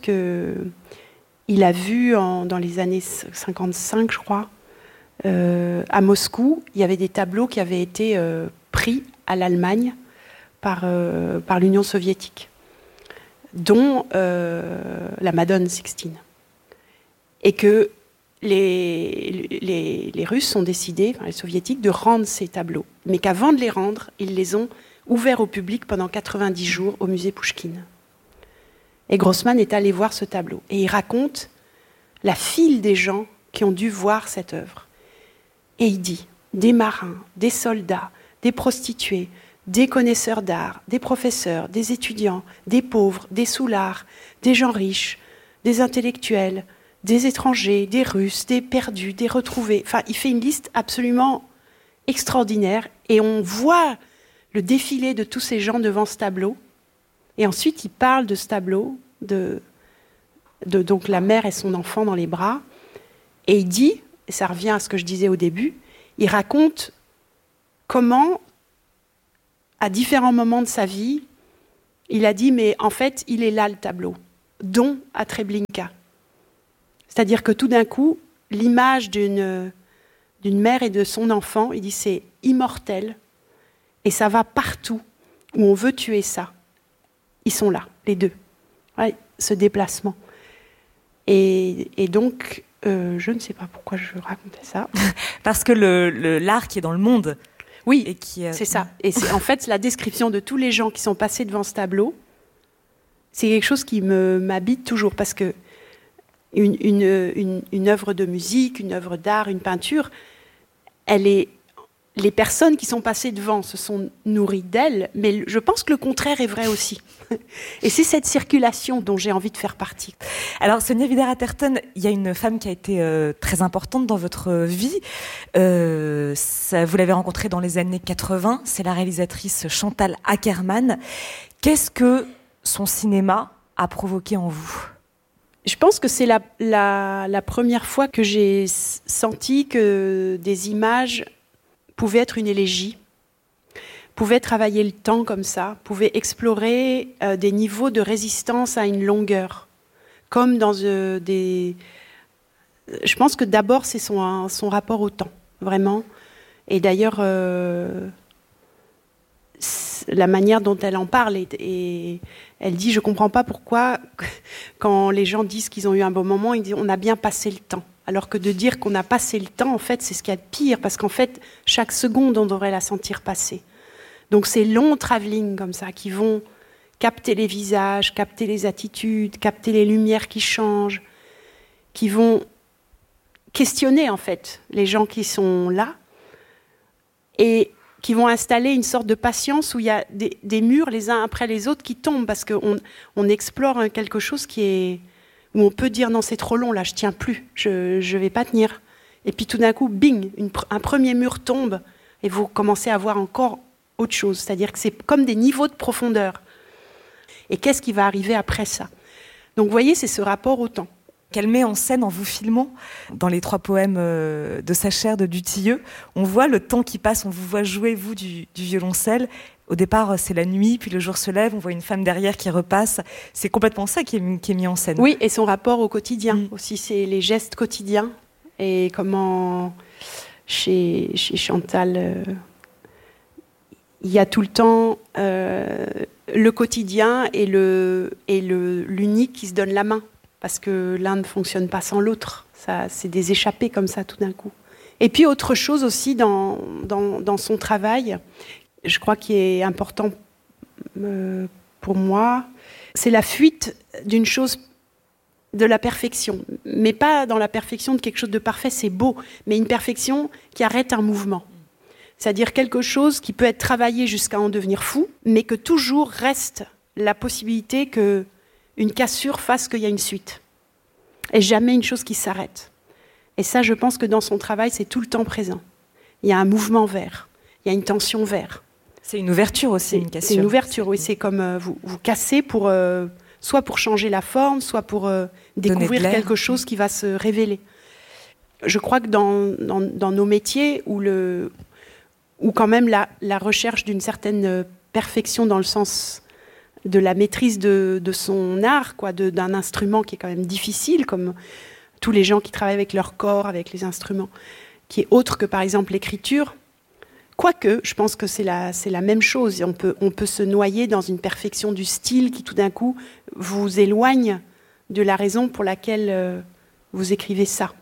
qu'il a vu en, dans les années cinquante-cinq, je crois, euh, à Moscou, il y avait des tableaux qui avaient été euh, pris à l'Allemagne par, euh, par l'Union soviétique, dont euh, la Madone Sixtine. Et que Les, les, les Russes ont décidé, enfin les Soviétiques, de rendre ces tableaux. Mais qu'avant de les rendre, ils les ont ouverts au public pendant quatre-vingt-dix jours au musée Pouchkine. Et Grossman est allé voir ce tableau. Et il raconte la file des gens qui ont dû voir cette œuvre. Et il dit, des marins, des soldats, des prostituées, des connaisseurs d'art, des professeurs, des étudiants, des pauvres, des soulards, des gens riches, des intellectuels, des étrangers, des Russes, des perdus, des retrouvés. Enfin, il fait une liste absolument extraordinaire. Et on voit le défilé de tous ces gens devant ce tableau. Et ensuite, il parle de ce tableau, de, de donc la mère et son enfant dans les bras. Et il dit, et ça revient à ce que je disais au début, il raconte comment, à différents moments de sa vie, il a dit, mais en fait, il est là le tableau, dont à Treblinka. C'est-à-dire que tout d'un coup, l'image d'une, d'une mère et de son enfant, il dit c'est immortel et ça va partout où on veut tuer ça. Ils sont là, les deux. Ouais, ce déplacement. Et, et donc, euh, je ne sais pas pourquoi je racontais ça. Parce que le, le, l'art qui est dans le monde. Oui, et qui, euh... c'est ça. Et c'est en fait la description de tous les gens qui sont passés devant ce tableau. C'est quelque chose qui me, m'habite toujours parce que Une, une, une, une œuvre de musique, une œuvre d'art, une peinture, elle est, les personnes qui sont passées devant se sont nourries d'elle, mais je pense que le contraire est vrai aussi. Et c'est cette circulation dont j'ai envie de faire partie. Alors, Sonia Wider-Atherton, il y a une femme qui a été euh, très importante dans votre vie. Euh, ça, vous l'avez rencontrée dans les années quatre-vingts, c'est la réalisatrice Chantal Akerman. Qu'est-ce que son cinéma a provoqué en vous ? Je pense que c'est la, la, la première fois que j'ai senti que des images pouvaient être une élégie, pouvaient travailler le temps comme ça, pouvaient explorer euh, des niveaux de résistance à une longueur, comme dans euh, des... Je pense que d'abord c'est son, son rapport au temps, vraiment. Et d'ailleurs, euh, la manière dont elle en parle est... est Elle dit, je ne comprends pas pourquoi, quand les gens disent qu'ils ont eu un bon moment, ils disent on a bien passé le temps. Alors que de dire qu'on a passé le temps, en fait, c'est ce qu'il y a de pire, parce qu'en fait, chaque seconde, on devrait la sentir passer. Donc ces longs travelling comme ça, qui vont capter les visages, capter les attitudes, capter les lumières qui changent, qui vont questionner, en fait, les gens qui sont là, et qui vont installer une sorte de patience où il y a des, des murs les uns après les autres qui tombent parce qu'on on explore quelque chose qui est, où on peut dire non c'est trop long là, je tiens plus, je ne vais pas tenir. Et puis tout d'un coup, bing, une, un premier mur tombe et vous commencez à voir encore autre chose. C'est-à-dire que c'est comme des niveaux de profondeur. Et qu'est-ce qui va arriver après ça ? Donc vous voyez, c'est ce rapport au temps. Qu'elle met en scène en vous filmant. Dans les trois poèmes de Sacher, de Dutilleux, on voit le temps qui passe, on vous voit jouer, vous, du, du violoncelle. Au départ, c'est la nuit, puis le jour se lève, on voit une femme derrière qui repasse. C'est complètement ça qui est, qui est mis en scène. Oui, et son rapport au quotidien mmh. aussi, c'est les gestes quotidiens. Et comment, chez, chez Chantal, euh, il y a tout le temps euh, le quotidien et, le, et le, l'unique qui se donne la main. Parce que l'un ne fonctionne pas sans l'autre. Ça, c'est des échappées comme ça tout d'un coup. Et puis autre chose aussi dans, dans, dans son travail, je crois qu'il est important euh, pour moi, c'est la fuite d'une chose, de la perfection. Mais pas dans la perfection de quelque chose de parfait, c'est beau, mais une perfection qui arrête un mouvement. C'est-à-dire quelque chose qui peut être travaillé jusqu'à en devenir fou, mais que toujours reste la possibilité qu'une cassure fasse qu'il y a une suite. Et jamais une chose qui s'arrête. Et ça, je pense que dans son travail, c'est tout le temps présent. Il y a un mouvement vers, il y a une tension vers. C'est une ouverture aussi, c'est, une cassure. C'est une ouverture, oui. C'est comme euh, vous, vous cassez pour, euh, soit pour changer la forme, soit pour euh, découvrir quelque chose qui va se révéler. Je crois que dans, dans, dans nos métiers, où, le, où quand même la, la recherche d'une certaine perfection dans le sens de la maîtrise de, de son art, quoi, de, d'un instrument qui est quand même difficile, comme tous les gens qui travaillent avec leur corps, avec les instruments, qui est autre que par exemple l'écriture. Quoique, je pense que c'est la, c'est la même chose. On peut, on peut se noyer dans une perfection du style qui, tout d'un coup, vous éloigne de la raison pour laquelle euh, vous écrivez ça.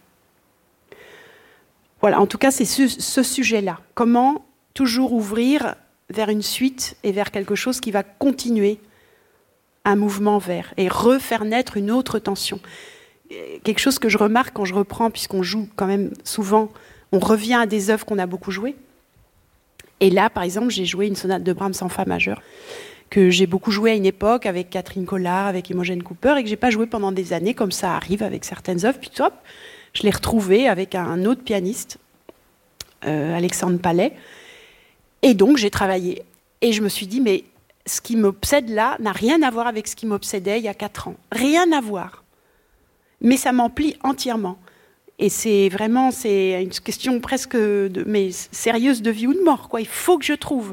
Voilà, en tout cas, c'est ce, ce sujet-là. Comment toujours ouvrir vers une suite et vers quelque chose qui va continuer un mouvement vers et refaire naître une autre tension. Quelque chose que je remarque quand je reprends, puisqu'on joue quand même souvent, on revient à des œuvres qu'on a beaucoup jouées. Et là, par exemple, j'ai joué une sonate de Brahms en fa majeur, que j'ai beaucoup joué à une époque avec Catherine Collard, avec Imogen Cooper, et que j'ai pas joué pendant des années, comme ça arrive avec certaines œuvres. Puis hop, je l'ai retrouvée avec un autre pianiste, euh, Alexandre Palais. Et donc, j'ai travaillé. Et je me suis dit, mais ce qui m'obsède là n'a rien à voir avec ce qui m'obsédait il y a quatre ans. Rien à voir. Mais ça m'emplit entièrement. Et c'est vraiment, c'est une question presque de, mais sérieuse de vie ou de mort, quoi. Il faut que je trouve.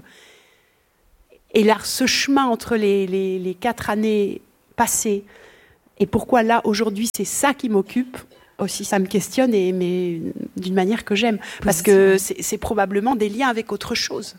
Et là, ce chemin entre les, les, les quatre années passées, et pourquoi là, aujourd'hui, c'est ça qui m'occupe, aussi, ça me questionne, et, mais d'une manière que j'aime. Parce que c'est, c'est probablement des liens avec autre chose.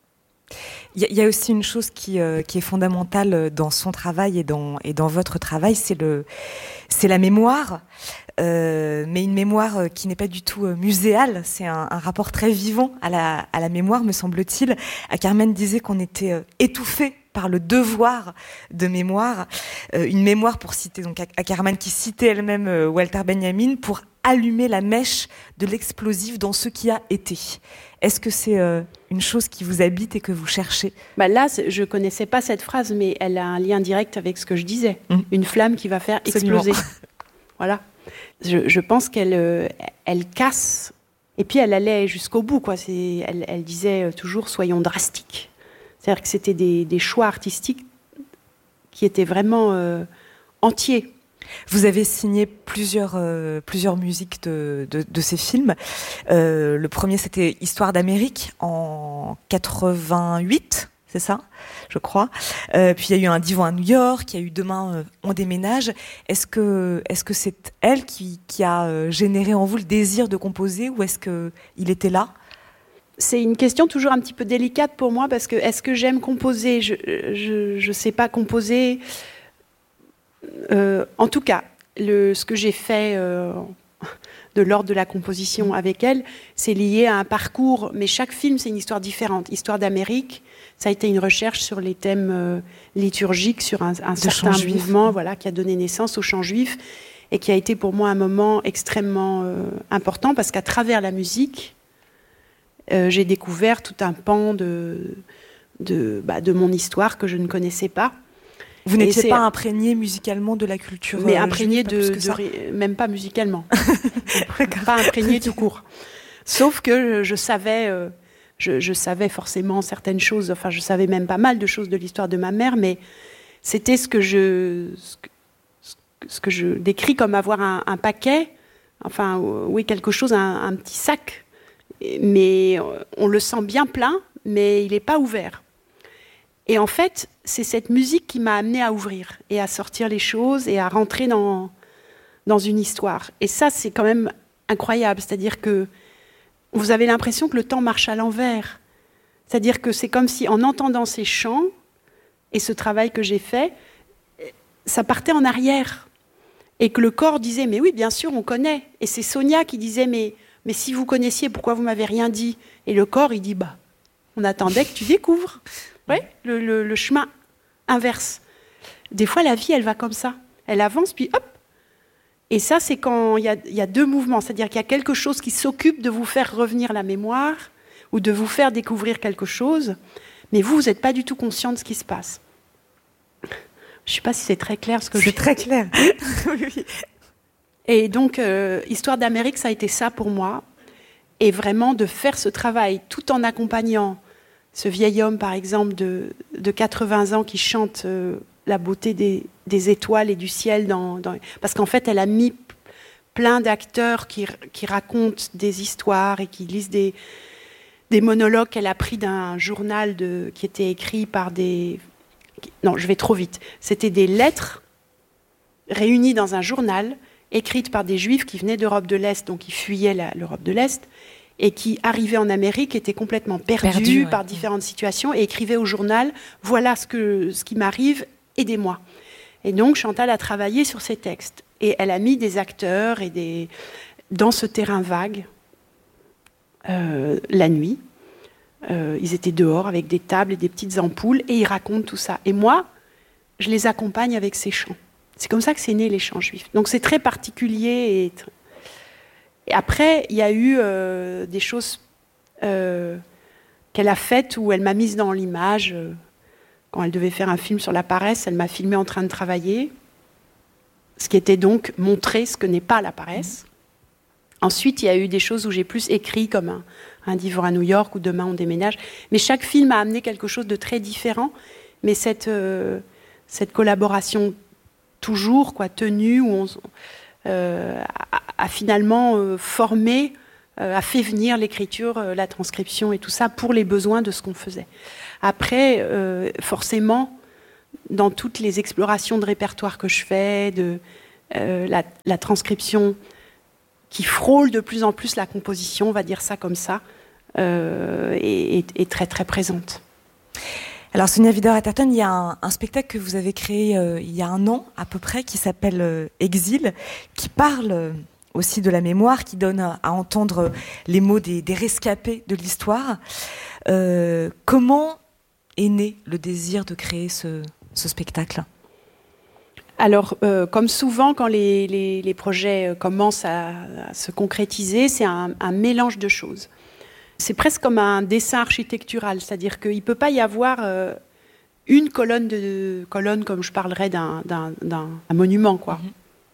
Il y, y a aussi une chose qui, euh, qui est fondamentale dans son travail et dans, et dans votre travail, c'est, le, c'est la mémoire. Euh, mais une mémoire qui n'est pas du tout muséale, c'est un, un rapport très vivant à la, à la mémoire, me semble-t-il. Carmen disait qu'on était étouffé par le devoir de mémoire, euh, une mémoire pour citer donc Carmen qui citait elle-même Walter Benjamin pour allumer la mèche de l'explosif dans ce qui a été. Est-ce que c'est euh, une chose qui vous habite et que vous cherchez ? Bah là, je connaissais pas cette phrase, mais elle a un lien direct avec ce que je disais. Mmh. Une flamme qui va faire exploser. Absolument. Voilà. Je, je pense qu'elle euh, elle casse, et puis elle allait jusqu'au bout, quoi. C'est, elle, elle disait toujours « soyons drastiques ». C'est-à-dire que c'était des, des choix artistiques qui étaient vraiment euh, entiers. Vous avez signé plusieurs, euh, plusieurs musiques de, de, de ces films. Euh, le premier, c'était « Histoire d'Amérique » en quatre-vingt-huit, c'est ça, je crois. Euh, puis il y a eu un divan à New York, il y a eu Demain euh, on déménage. Est-ce que, est-ce que c'est elle qui, qui a euh, généré en vous le désir de composer, ou est-ce qu'il était là ? C'est une question toujours un petit peu délicate pour moi, parce que est-ce que j'aime composer ? Je ne sais pas composer. Euh, en tout cas, le, ce que j'ai fait euh, de l'ordre de la composition avec elle, c'est lié à un parcours, mais chaque film, c'est une histoire différente. Histoire d'Amérique, ça a été une recherche sur les thèmes euh, liturgiques, sur un, un certain mouvement, voilà, qui a donné naissance au chant juif, et qui a été pour moi un moment extrêmement euh, important, parce qu'à travers la musique, euh, j'ai découvert tout un pan de, de, bah, de mon histoire que je ne connaissais pas. Vous n'étiez pas imprégné musicalement de la culture mais imprégné de, de même pas musicalement, pas imprégné tout court. Sauf que je, je savais, euh, je, je savais forcément certaines choses. Enfin, je savais même pas mal de choses de l'histoire de ma mère, mais c'était ce que je, ce que, ce que je décris comme avoir un, un paquet. Enfin, oui, quelque chose, un, un petit sac, mais on le sent bien plein, mais il n'est pas ouvert. Et en fait, c'est cette musique qui m'a amenée à ouvrir et à sortir les choses et à rentrer dans, dans une histoire. Et ça, c'est quand même incroyable. C'est-à-dire que vous avez l'impression que le temps marche à l'envers. C'est-à-dire que c'est comme si, en entendant ces chants et ce travail que j'ai fait, ça partait en arrière. Et que le corps disait « mais oui, bien sûr, on connaît ». Et c'est Sonia qui disait « mais, mais si vous connaissiez, pourquoi vous m'avez rien dit ?» Et le corps, il dit « bah, on attendait que tu découvres ». Oui, le, le, le chemin inverse. Des fois, la vie, elle va comme ça. Elle avance, puis hop. Et ça, c'est quand il y a, il y a deux mouvements. C'est-à-dire qu'il y a quelque chose qui s'occupe de vous faire revenir la mémoire ou de vous faire découvrir quelque chose, mais vous, vous n'êtes pas du tout conscient de ce qui se passe. Je ne sais pas si c'est très clair ce que je C'est très clair. Oui, oui. Et donc, euh, Histoire d'Amérique, ça a été ça pour moi. Et vraiment de faire ce travail tout en accompagnant ce vieil homme, par exemple, de, de quatre-vingts ans qui chante euh, la beauté des, des étoiles et du ciel. Dans, dans... Parce qu'en fait, elle a mis plein d'acteurs qui, qui racontent des histoires et qui lisent des, des monologues qu'elle a pris d'un journal de, qui était écrit par des... Non, je vais trop vite. C'était des lettres réunies dans un journal, écrites par des Juifs qui venaient d'Europe de l'Est, donc qui fuyaient la, l'Europe de l'Est, et qui arrivaient en Amérique, étaient complètement perdus Perdu, ouais. par différentes situations, et écrivaient au journal « Voilà ce, que, ce qui m'arrive, aidez-moi ». Et donc Chantal a travaillé sur ces textes. Et elle a mis des acteurs et des... dans ce terrain vague, euh, la nuit. Euh, ils étaient dehors avec des tables et des petites ampoules, et ils racontent tout ça. Et moi, je les accompagne avec ces chants. C'est comme ça que c'est né les chants juifs. Donc c'est très particulier. Et, tr... et après, il y a eu euh, des choses euh, qu'elle a faites où elle m'a mise dans l'image. Euh, quand elle devait faire un film sur la paresse, elle m'a filmée en train de travailler. Ce qui était donc montrer ce que n'est pas la paresse. Mmh. Ensuite, il y a eu des choses où j'ai plus écrit, comme un, un Divorce à New York ou Demain on déménage. Mais chaque film a amené quelque chose de très différent. Mais cette, euh, cette collaboration toujours quoi, tenue, où on euh, a, a finalement euh, formé, euh, a fait venir l'écriture, euh, la transcription et tout ça pour les besoins de ce qu'on faisait. Après, euh, forcément, dans toutes les explorations de répertoire que je fais, de, euh, la, la transcription qui frôle de plus en plus la composition, on va dire ça comme ça, euh, est, est, est très très présente. Alors Sonia Wider-Atherton, il y a un, un spectacle que vous avez créé euh, il y a un an à peu près, qui s'appelle euh, Exil, qui parle euh, aussi de la mémoire, qui donne à, à entendre les mots des, des rescapés de l'histoire. Euh, comment est né le désir de créer ce, ce spectacle ? Alors, euh, comme souvent, quand les, les, les projets commencent à, à se concrétiser, c'est un, un mélange de choses. C'est presque comme un dessin architectural, c'est-à-dire qu'il ne peut pas y avoir euh, une colonne, de, colonne comme je parlerais d'un, d'un, d'un un monument, quoi. Mm-hmm.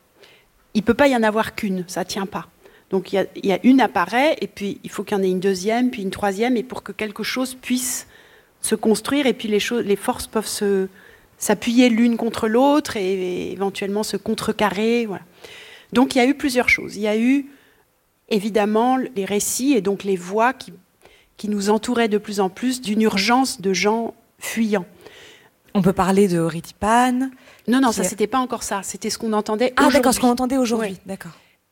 Il ne peut pas y en avoir qu'une, ça ne tient pas. Donc il y a, il y a une apparaît, et puis il faut qu'il y en ait une deuxième, puis une troisième, et pour que quelque chose puisse se construire, et puis les, choses, les forces peuvent se, s'appuyer l'une contre l'autre, et, et éventuellement se contrecarrer. Voilà. Donc il y a eu plusieurs choses. Il y a eu évidemment les récits et donc les voix qui, qui nous entouraient de plus en plus d'une urgence de gens fuyants. On peut parler de Ritipan. Non, non, ça, est... c'était pas encore ça. C'était ce qu'on entendait ah, aujourd'hui. Ah, d'accord, ce qu'on entendait aujourd'hui. Oui. D'accord.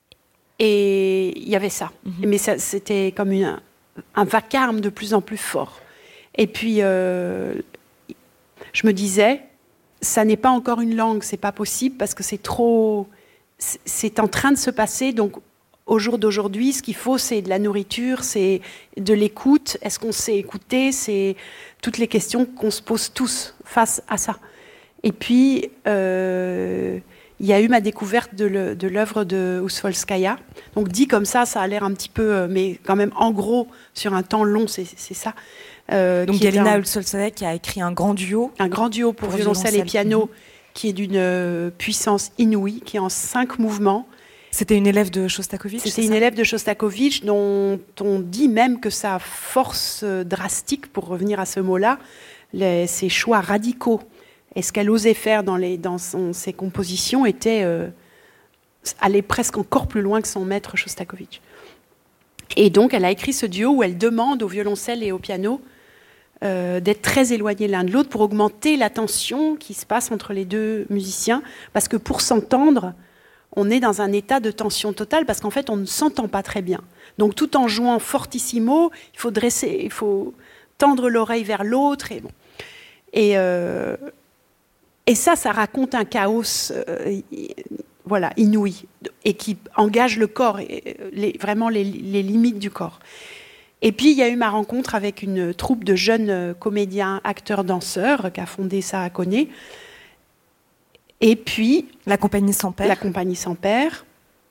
Et il y avait ça. Mm-hmm. Mais ça, c'était comme une, un vacarme de plus en plus fort. Et puis, euh, je me disais, ça n'est pas encore une langue, c'est pas possible parce que c'est trop... C'est, c'est en train de se passer, donc... Au jour d'aujourd'hui, ce qu'il faut, c'est de la nourriture, c'est de l'écoute. Est-ce qu'on sait écouter ? C'est toutes les questions qu'on se pose tous face à ça. Et puis, euh, il y a eu ma découverte de, le, de l'œuvre de Ousfolskaya. Donc, dit comme ça, ça a l'air un petit peu... Mais quand même, en gros, sur un temps long, c'est, c'est ça. Euh, Donc, Galina Ousfolskaya qui a écrit un grand duo. Un grand duo pour, pour violoncelle, violoncelle et piano, mmh. qui est d'une puissance inouïe, qui est en cinq mouvements. C'était une élève de Shostakovich. C'était une élève de Shostakovich dont on dit même que sa force drastique, pour revenir à ce mot-là, les, ses choix radicaux et ce qu'elle osait faire dans, les, dans son, ses compositions était euh, aller presque encore plus loin que son maître Shostakovich. Et donc elle a écrit ce duo où elle demande au violoncelle et au piano euh, d'être très éloignés l'un de l'autre pour augmenter la tension qui se passe entre les deux musiciens, parce que pour s'entendre, on est dans un état de tension totale parce qu'en fait, on ne s'entend pas très bien. Donc, tout en jouant fortissimo, il faut dresser, il faut tendre l'oreille vers l'autre. Et, bon. et, euh, et ça, ça raconte un chaos euh, voilà, inouï et qui engage le corps, et les, vraiment les, les limites du corps. Et puis, il y a eu ma rencontre avec une troupe de jeunes comédiens, acteurs, danseurs, qu'a fondé Sarah Koné. Et puis... La Compagnie Sans Père. La Compagnie Sans Père.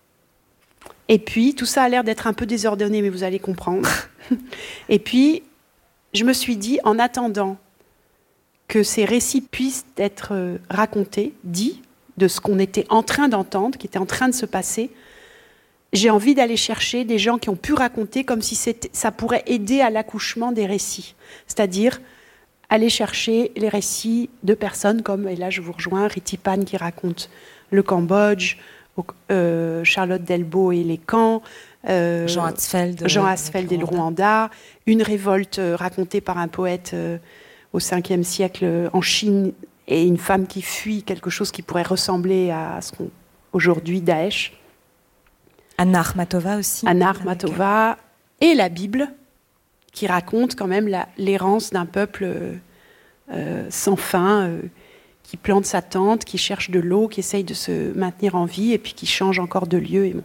Et puis, tout ça a l'air d'être un peu désordonné, mais vous allez comprendre. Et puis, je me suis dit, en attendant que ces récits puissent être racontés, dits, de ce qu'on était en train d'entendre, qui était en train de se passer, j'ai envie d'aller chercher des gens qui ont pu raconter comme si ça pourrait aider à l'accouchement des récits. C'est-à-dire aller chercher les récits de personnes comme, et là je vous rejoins, Ritipan qui raconte le Cambodge, euh, Charlotte Delbo et les camps, euh, Jean Hatzfeld, Jean Hatzfeld et le Rwanda, une révolte euh, racontée par un poète euh, au cinquième siècle euh, en Chine, et une femme qui fuit quelque chose qui pourrait ressembler à ce qu'aujourd'hui Daesh. Anna Akhmatova aussi. Anna Akhmatova et la Bible, qui raconte quand même la, l'errance d'un peuple euh, euh, sans fin, euh, qui plante sa tente, qui cherche de l'eau, qui essaye de se maintenir en vie, et puis qui change encore de lieu. Et, bon.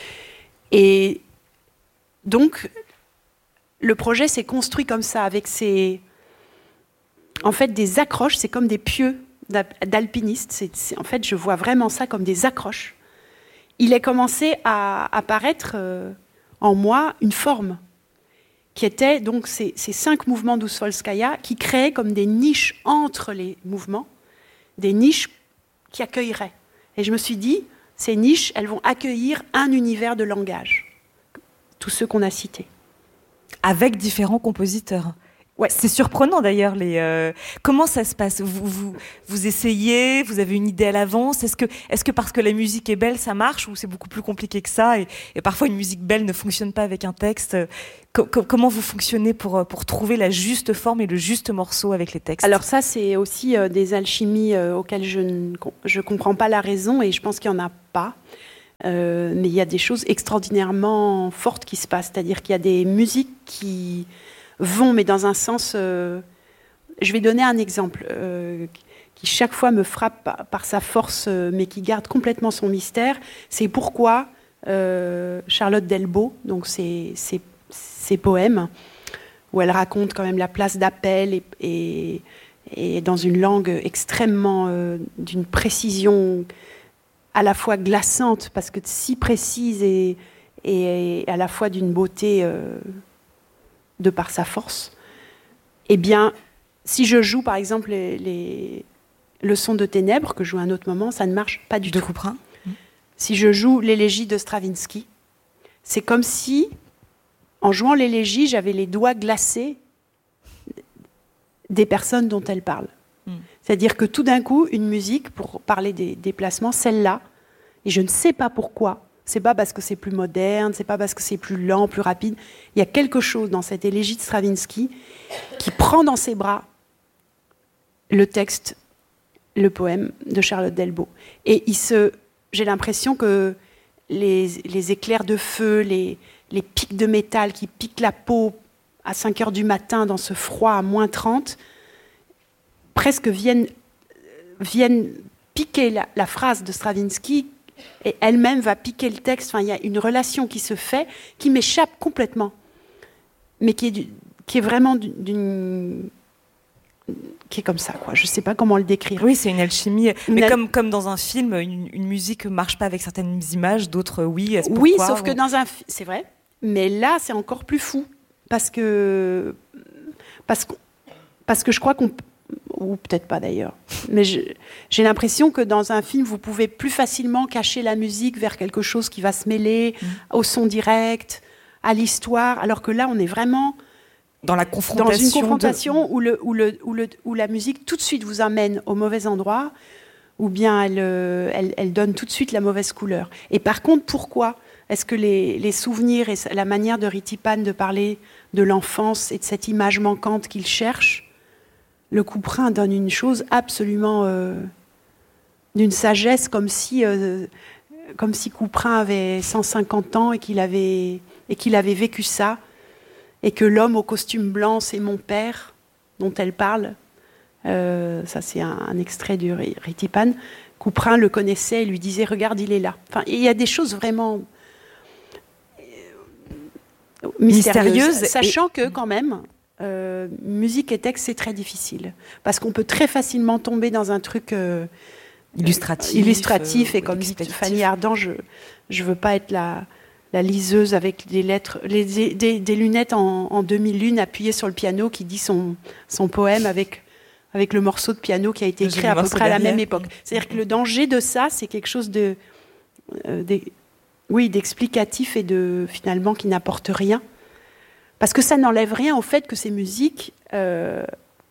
et donc, le projet s'est construit comme ça, avec ces... En fait, des accroches, c'est comme des pieux d'alpinistes. C'est, c'est, en fait, je vois vraiment ça comme des accroches. Il a commencé à apparaître euh, en moi une forme qui était donc ces, ces cinq mouvements d'Ousfolskaya qui créaient comme des niches entre les mouvements, des niches qui accueilleraient. Et je me suis dit, ces niches, elles vont accueillir un univers de langage, tous ceux qu'on a cités. Avec différents compositeurs. Ouais. C'est surprenant d'ailleurs. Les, euh, comment ça se passe vous, vous, vous essayez, vous avez une idée à l'avance. Est-ce que, est-ce que parce que la musique est belle, ça marche, ou c'est beaucoup plus compliqué que ça, et, et parfois une musique belle ne fonctionne pas avec un texte. Co- co- comment vous fonctionnez pour, pour trouver la juste forme et le juste morceau avec les textes? Alors ça, c'est aussi euh, des alchimies euh, auxquelles je ne je comprends pas la raison, et je pense qu'il n'y en a pas. Euh, mais il y a des choses extraordinairement fortes qui se passent. C'est-à-dire qu'il y a des musiques qui... vont, mais dans un sens... Euh, je vais donner un exemple euh, qui chaque fois me frappe par, par sa force, euh, mais qui garde complètement son mystère. C'est pourquoi euh, Charlotte Delbo, donc ses, ses, ses poèmes, où elle raconte quand même la place d'Appel, et, et, et dans une langue extrêmement... Euh, d'une précision à la fois glaçante, parce que si précise, et, et à la fois d'une beauté... Euh, de par sa force, eh bien, si je joue, par exemple, les, les leçons de ténèbres, que je joue à un autre moment, ça ne marche pas du de tout. Couperin. Si je joue l'élégie de Stravinsky, c'est comme si, en jouant l'élégie, j'avais les doigts glacés des personnes dont elle parle. Mm. C'est-à-dire que tout d'un coup, une musique, pour parler des déplacements, celle-là, et je ne sais pas pourquoi, c'est pas parce que c'est plus moderne, c'est pas parce que c'est plus lent, plus rapide. Il y a quelque chose dans cette élégie de Stravinsky qui prend dans ses bras le texte, le poème de Charlotte Delbo. Et il se, j'ai l'impression que les, les éclairs de feu, les, les pics de métal qui piquent la peau à cinq heures du matin dans ce froid à moins trente, presque viennent, viennent piquer la, la phrase de Stravinsky, et elle-même va piquer le texte. Enfin, il y a une relation qui se fait, qui m'échappe complètement, mais qui est, du, qui est vraiment d'une... qui est comme ça, quoi. Je ne sais pas comment le décrire. Oui, c'est une alchimie. Mais une comme, comme dans un film, une, une musique ne marche pas avec certaines images, d'autres, oui. Pourquoi, oui, sauf ou... que dans un... C'est vrai, mais là, c'est encore plus fou, parce que... Parce que, parce que je crois qu'on... Ou peut-être pas d'ailleurs. Mais je, j'ai l'impression que dans un film, vous pouvez plus facilement cacher la musique vers quelque chose qui va se mêler mmh. au son direct, à l'histoire, alors que là, on est vraiment dans la confrontation, dans une confrontation de... où, le, où, le, où, le, où la musique tout de suite vous amène au mauvais endroit, ou bien elle, elle, elle donne tout de suite la mauvaise couleur. Et par contre, pourquoi est-ce que les, les souvenirs et la manière de Ritipan de parler de l'enfance et de cette image manquante qu'il cherche, le Couperin donne une chose absolument euh, d'une sagesse, comme si, euh, comme si Couperin avait cent cinquante ans et qu'il avait, et qu'il avait vécu ça, et que l'homme au costume blanc, c'est mon père, dont elle parle. Euh, ça, c'est un, un extrait du Ritipan. Couperin le connaissait et lui disait « Regarde, il est là ». Enfin, il y a des choses vraiment... mystérieuse, mystérieuse sachant et... que quand même, euh, musique et texte, c'est très difficile. Parce qu'on peut très facilement tomber dans un truc euh, illustratif, illustratif euh, et comme dit Fanny Ardant, je ne veux pas être la, la liseuse avec des lettres, les, des, des lunettes en, en demi-lune appuyées sur le piano qui dit son, son poème avec... avec le morceau de piano qui a été écrit à peu près à la même époque. C'est-à-dire que le danger de ça, c'est quelque chose de, euh, de, oui, d'explicatif et de, finalement, qui n'apporte rien. Parce que ça n'enlève rien au fait que ces musiques, euh,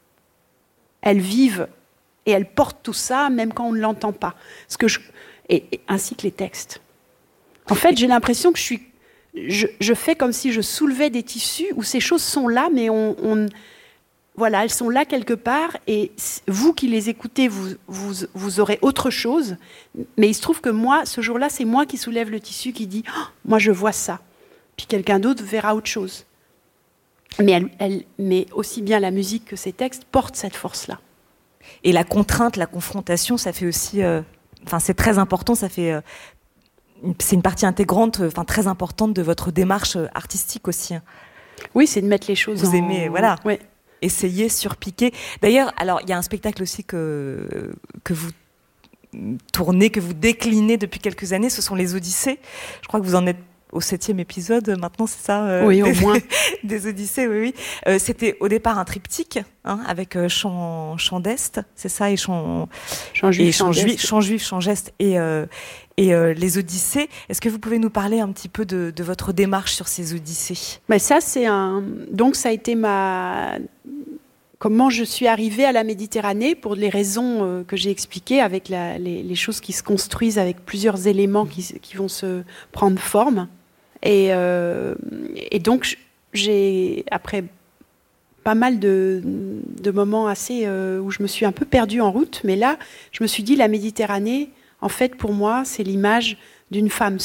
elles vivent et elles portent tout ça, même quand on ne l'entend pas. Ce que je, et, et, ainsi que les textes. En fait, j'ai l'impression que je suis... Je, je fais comme si je soulevais des tissus où ces choses sont là, mais on... on Voilà, elles sont là quelque part, et vous qui les écoutez, vous, vous, vous aurez autre chose. Mais il se trouve que moi, ce jour-là, c'est moi qui soulève le tissu, qui dit oh, « moi, je vois ça ». Puis quelqu'un d'autre verra autre chose. Mais, elle, elle, mais aussi bien la musique que ces textes portent cette force-là. Et la contrainte, la confrontation, ça fait aussi... Euh, enfin, c'est très important, ça fait... Euh, c'est une partie intégrante, enfin, très importante de votre démarche artistique aussi. Oui, c'est de mettre les choses vous en... Vous aimez, voilà. Ouais. Essayer, surpiquer. D'ailleurs, alors il y a un spectacle aussi que que vous tournez, que vous déclinez depuis quelques années. Ce sont les Odyssées. Je crois que vous en êtes au septième épisode maintenant, c'est ça euh, Oui, des, au moins. Des Odyssées, oui, oui. Euh, c'était au départ un triptyque hein, avec euh, chant, chant d'Est, c'est ça, et chant, chant juif, et chant, juif, chant juif, chant geste et euh, et euh, les Odyssées. Est-ce que vous pouvez nous parler un petit peu de, de votre démarche sur ces Odyssées ? Mais ça, c'est un. Donc, ça a été ma. Comment je suis arrivée à la Méditerranée pour les raisons euh, que j'ai expliquées, avec la, les, les choses qui se construisent avec plusieurs éléments qui, qui vont se prendre forme. Et, euh, et donc, j'ai, après pas mal de, de moments assez euh, où je me suis un peu perdue en route, mais là, je me suis dit, la Méditerranée, en fait, pour moi, c'est l'image d'une femme